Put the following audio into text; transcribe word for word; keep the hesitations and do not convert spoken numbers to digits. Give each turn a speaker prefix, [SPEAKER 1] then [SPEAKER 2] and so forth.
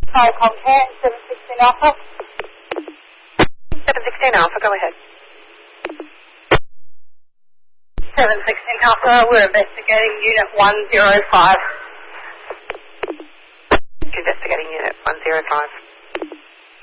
[SPEAKER 1] Hi, Comcast, seven sixteen Alpha.
[SPEAKER 2] seven sixteen Alpha, go ahead.
[SPEAKER 1] seven sixteen Alpha, we're investigating Unit one zero five.
[SPEAKER 2] Investigating Unit one zero five.